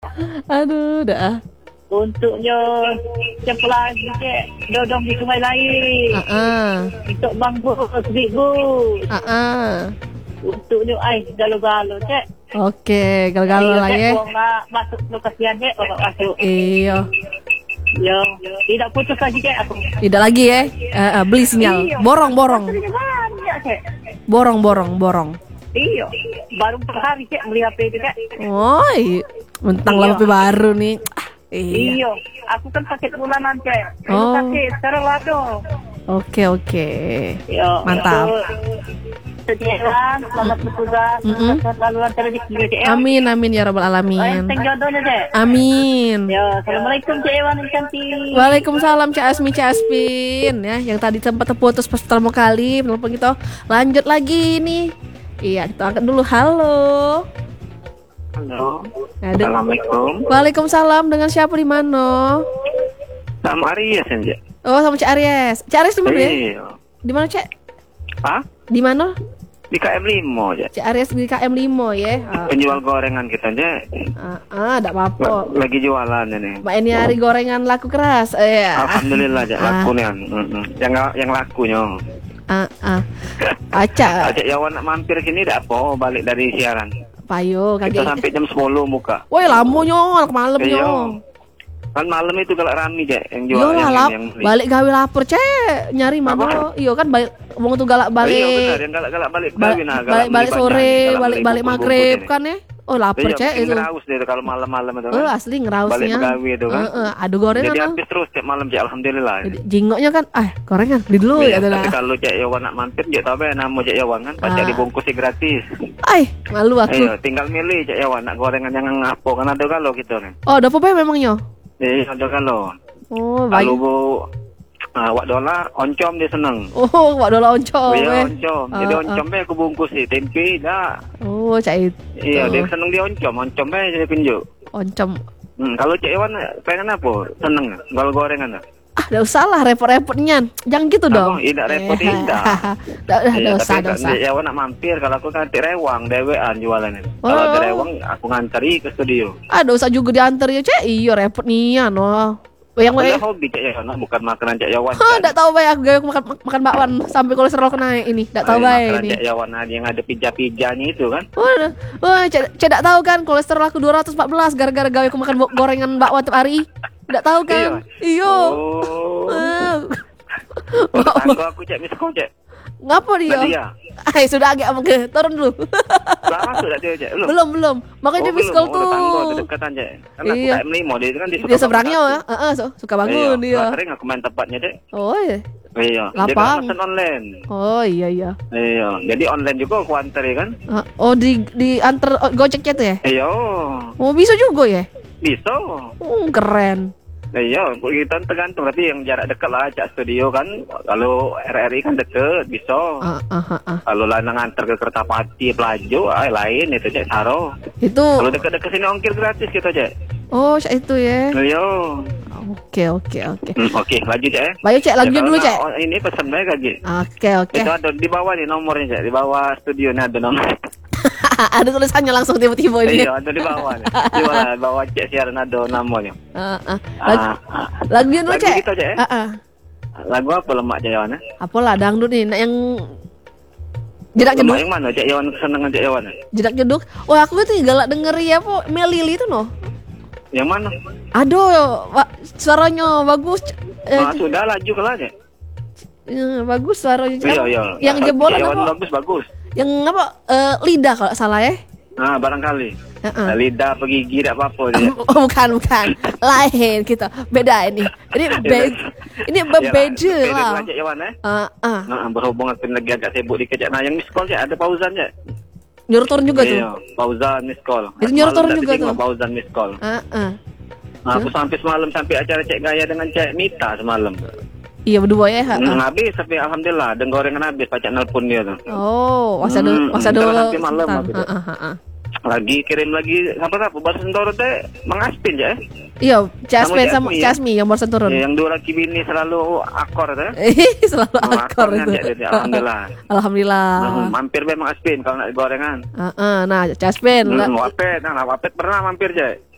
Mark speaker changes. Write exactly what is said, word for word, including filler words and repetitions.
Speaker 1: Aduh, dah.
Speaker 2: Untuknya siapa lagi cek? Dodong di sungai lain.
Speaker 1: Ah, ah.
Speaker 2: Untuk Bang Bos, Big Bos.
Speaker 1: Ah, ah.
Speaker 2: Untuknya ai galo-galo cek.
Speaker 1: Oke, gal-gal lah ya.
Speaker 2: Buang nak masuk lokasian cek, bapak masuk.
Speaker 1: Iya.
Speaker 2: Yo, tidak putus lagi cek aku.
Speaker 1: Tidak lagi ya. Uh, uh, beli sinyal.
Speaker 2: Iya.
Speaker 1: Borong, borong.
Speaker 2: Maksudnya banyak cek.
Speaker 1: Borong, borong, borong.
Speaker 2: Iya, baru per hari cek beli H P itu cek.
Speaker 1: Oh, iya. Mentang lah
Speaker 2: Iya.
Speaker 1: H P baru nih. Ah, iya.
Speaker 2: Iya, aku kan pakai bulanan cek. Aku
Speaker 1: Oh.
Speaker 2: pakai sekarang lado.
Speaker 1: Oke, oke.
Speaker 2: Yo,
Speaker 1: Mantap.
Speaker 2: Sediakan, selamat bertugas.
Speaker 1: Mm-mm.
Speaker 2: Selalu lancar rezeki cek.
Speaker 1: Amin, amin ya rabbal
Speaker 2: Oh,
Speaker 1: alamin.
Speaker 2: yang jodohnya cek.
Speaker 1: Amin.
Speaker 2: Yo, assalamualaikum cek Ewan yang cantik.
Speaker 1: Waalaikumsalam Cak Asmi Cak Aspin ya, yang tadi sempat terputus pas pertama kali menelpon kita. Lanjut lagi nih. Iya, kita angkat dulu. Halo.
Speaker 3: Halo.
Speaker 1: Ada.
Speaker 3: Assalamualaikum.
Speaker 1: Waalaikumsalam, dengan siapa di mana?
Speaker 3: Sama Aries aja.
Speaker 1: Oh, sama Cak Aries. Cak Aries di mana ya?
Speaker 3: Iya.
Speaker 1: Di mana, Cak?
Speaker 3: Hah?
Speaker 1: Di mana?
Speaker 3: Di K M lima aja.
Speaker 1: Cak Aries di K M lima ya. Ah,
Speaker 3: Penjual gorengan kita aja.
Speaker 1: ah, ah enggak apa-apa.
Speaker 3: Lagi jualan ini.
Speaker 1: Mbak ini hari gorengan laku keras. Eh, ah,
Speaker 3: Alhamdulillah aja
Speaker 1: Ah.
Speaker 3: laku nih. Mm-mm. Yang yang lakunya.
Speaker 1: ah, ah. Aca,
Speaker 3: Ajak Yawan nak mampir sini dak apa balik dari siaran.
Speaker 1: payo
Speaker 3: Kita
Speaker 1: kaget.
Speaker 3: sampai jam sepuluh muka.
Speaker 1: Woi, lamunyo, anak malam
Speaker 3: Iya.
Speaker 1: nyo.
Speaker 3: Kan malam itu kalau rame aja yang jual
Speaker 1: Yo
Speaker 3: yang,
Speaker 1: lah,
Speaker 3: yang, yang beli.
Speaker 1: balik gawe lapar cek, nyari mana? Iyo kan balik wong tuh galak
Speaker 3: Oh, iya benar,
Speaker 1: balik.
Speaker 3: yang galak-galak balik
Speaker 1: Balik,
Speaker 3: kawin, nah, galak
Speaker 1: balik,
Speaker 3: beli
Speaker 1: balik
Speaker 3: banyak,
Speaker 1: sore,
Speaker 3: galak
Speaker 1: balik
Speaker 3: beli
Speaker 1: balik
Speaker 3: bungkus-bungkus
Speaker 1: maghrib
Speaker 3: ini.
Speaker 1: kan ya. Oh lapar
Speaker 3: Iya,
Speaker 1: cek
Speaker 3: bikin
Speaker 1: itu.
Speaker 3: ngeraus deh itu kalau malam-malam itu kan.
Speaker 1: Oh asli
Speaker 3: Balik
Speaker 1: ngerausnya.
Speaker 3: begawi itu kan.
Speaker 1: Heeh, aduh gorengan.
Speaker 3: Jadi
Speaker 1: ah.
Speaker 3: habis terus cek malam cek alhamdulillah.
Speaker 1: Jadi jingoknya kan, ah gorengan di dulu
Speaker 3: Iya,
Speaker 1: ya
Speaker 3: tapi
Speaker 1: dah.
Speaker 3: kalau cek Yawan nak mampir cek tahu ya nama cek Yawan kan pacak
Speaker 1: Ah.
Speaker 3: dibungkusi gratis.
Speaker 1: Ay, malu aku.
Speaker 3: Iya, tinggal milih cek Yawan nak gorengan yang ngapo kan ada kalau gitu nih.
Speaker 1: Oh, ada apa memangnya?
Speaker 3: Iya, ada kalau.
Speaker 1: Oh,
Speaker 3: Kalau
Speaker 1: baik.
Speaker 3: bu ah, wak dolar oncom dia seneng.
Speaker 1: Oh, wak dola oncom.
Speaker 3: Oh, iya
Speaker 1: eh.
Speaker 3: oncom.
Speaker 1: Ah,
Speaker 3: Jadi
Speaker 1: ah.
Speaker 3: oncomnya aku bungkus sih tempe dah.
Speaker 1: Oh, cak itu.
Speaker 3: Iya, dia seneng dia oncom. Oncomnya jadi pinjuk.
Speaker 1: Oncom.
Speaker 3: Hmm, kalau cek Yawan pengen apa? Seneng gol gorengan dah.
Speaker 1: Ah, udah usah lah repot-repotnya. Jangan gitu
Speaker 3: Apa?
Speaker 1: dong.
Speaker 3: Tidak repot,
Speaker 1: Eh,
Speaker 3: tidak.
Speaker 1: Udah, udah,
Speaker 3: Iya,
Speaker 1: udah usah,
Speaker 3: tapi
Speaker 1: udah usah.
Speaker 3: Cek Yawan nak mampir kalau aku kan di rewang dewean jualannya.
Speaker 1: Oh.
Speaker 3: Kalau di rewang aku nganteri ke studio.
Speaker 1: Ah, udah usah juga diantar ya, Cek. Iya, repot nih, no. Yang
Speaker 3: Aku
Speaker 1: yang
Speaker 3: hobi cek Yawan, bukan makanan cek Yawan.
Speaker 1: Hah, enggak tahu bae aku gaya aku makan makan bakwan sampai kolesterol naik ini. Enggak tahu bae
Speaker 3: Makanan
Speaker 1: ini.
Speaker 3: cek Yawan ada yang ada pija-pijanya itu kan.
Speaker 1: Wah, wah, cek cek enggak tahu kan kolesterol aku dua ratus empat belas gara-gara gawe aku makan bo- gorengan bakwan tiap hari. Enggak tahu kan? Iya.
Speaker 3: Oh.
Speaker 1: Ah.
Speaker 3: Oh, tetangga aku cek miskol cek.
Speaker 1: Ngapa dia?
Speaker 3: Nadia.
Speaker 1: Ay, sudah agak ke turun dulu.
Speaker 3: Lah masuk dah dia cek. Belum.
Speaker 1: belum, belum. Makanya
Speaker 3: Oh,
Speaker 1: dia
Speaker 3: belum.
Speaker 1: miskol
Speaker 3: Oh, tetangga
Speaker 1: tuh.
Speaker 3: di dekatan cek. Kan aku
Speaker 1: Iya.
Speaker 3: K M lima dia itu kan di
Speaker 1: Dia seberangnya ya. Heeh, so, suka bangun
Speaker 3: Iya,
Speaker 1: dia.
Speaker 3: sering aku main tempatnya cek.
Speaker 1: Oh iya.
Speaker 3: Iya. Dia
Speaker 1: Lapang.
Speaker 3: kan pesan online.
Speaker 1: Oh iya iya.
Speaker 3: Iya. Jadi online juga aku anteri kan.
Speaker 1: Ah, oh di di antar oh, Gojeknya tuh ya?
Speaker 3: Iya.
Speaker 1: Oh bisa juga ya?
Speaker 3: Bisa.
Speaker 1: Oh, keren.
Speaker 3: Nah, iya, kita tergantung tapi yang jarak dekat lah cak studio kan. Kalau R R I kan deket bisa.
Speaker 1: Ah, ah, ah, ah.
Speaker 3: Kalau lanang antar ke Kertapati Pelajo, ah lain itu cek Saro.
Speaker 1: Itu
Speaker 3: Kalau dekat-dekat sini ongkir gratis kita cek.
Speaker 1: oh cak itu ya.
Speaker 3: Iya.
Speaker 1: Oke oke oke.
Speaker 3: Hmm, Oke, lanjut cek.
Speaker 1: Bayu cek lanjut
Speaker 3: Ya,
Speaker 1: dulu
Speaker 3: kalau
Speaker 1: cek.
Speaker 3: nak- oh, ini pesan baik lagi.
Speaker 1: Oke oke.
Speaker 3: Itu ada di bawah nih nomornya cek. Di bawah studio nih ada nomor.
Speaker 1: Ada tulisannya langsung tiba-tiba ini.
Speaker 3: Iya, ada di bawah nih. Di bawah, bawah cek siaran ada namanya.
Speaker 1: Ah, ah. Lag-
Speaker 3: Ah, ah.
Speaker 1: Lanjut dulu
Speaker 3: Lagu
Speaker 1: cek.
Speaker 3: kita, Cek, eh?
Speaker 1: Ah, ah.
Speaker 3: Lagu apa lemak cek Yawan? eh?
Speaker 1: Apalah dangdut nih, nah, yang jedak
Speaker 3: Lemak
Speaker 1: jeduk,
Speaker 3: yang mana cek Yawan kesenangan cek Yawan? eh?
Speaker 1: jedak jeduk. Wah aku tuh galak denger ya po Melili itu no.
Speaker 3: Yang mana?
Speaker 1: Aduh, wa- suaranya bagus. Eh,
Speaker 3: Ah, sudah laju ke lah cek.
Speaker 1: eh, bagus suaranya.
Speaker 3: Iya, iya.
Speaker 1: Yang
Speaker 3: Ah,
Speaker 1: jebolan
Speaker 3: Cek Yawan
Speaker 1: apa?
Speaker 3: bagus bagus.
Speaker 1: Yang apa? Eh, lidah kalau salah ya.
Speaker 3: Nah, barangkali.
Speaker 1: Heeh.
Speaker 3: Nah, lidah pegigi tidak apa-apa dia.
Speaker 1: Oh, bukan bukan lain kita beda ini ini be ini berbeda lah.
Speaker 3: Cek Yawan eh.
Speaker 1: Ah ah
Speaker 3: Nah, berhubung aku lagi agak sibuk dikit Cek. Nah, yang miss call cek ada Fauzan cek.
Speaker 1: nyuruh turun juga tuh.
Speaker 3: Iya, Fauzan miss call.
Speaker 1: Itu nyuruh
Speaker 3: Semalam
Speaker 1: turun
Speaker 3: tak
Speaker 1: juga
Speaker 3: terima
Speaker 1: tuh.
Speaker 3: Fauzan miss call.
Speaker 1: Ah ah
Speaker 3: Nah, aku sampai semalam sampai acara cek gaya dengan cek Mita semalam.
Speaker 1: iya berdua ya. Ah,
Speaker 3: Hmm,
Speaker 1: ah.
Speaker 3: habis tapi alhamdulillah dan gorengan habis pacak nelpon dia tuh.
Speaker 1: Oh masa dulu
Speaker 3: Hmm,
Speaker 1: masa
Speaker 3: ntar
Speaker 1: dulu.
Speaker 3: sampai malam
Speaker 1: sebentar.
Speaker 3: habis.
Speaker 1: Ah, ah, ah, ah.
Speaker 3: Lagi kirim lagi apa apa baru sentoro teh mengaspin ya.
Speaker 1: Iya Jasmine sama
Speaker 3: Jasmine, ya?
Speaker 1: Jasmine yang barusan turun.
Speaker 3: Ya, yang dua laki bini selalu akor teh.
Speaker 1: Selalu
Speaker 3: Oh,
Speaker 1: akor
Speaker 3: akornya
Speaker 1: itu.
Speaker 3: dia, dia, alhamdulillah.
Speaker 1: Alhamdulillah.
Speaker 3: Hmm, mampir memang aspin kalau nak gorengan.
Speaker 1: Ah, ah. Nah Jasmine lah.
Speaker 3: Hmm, wapet, nah wapet pernah mampir je.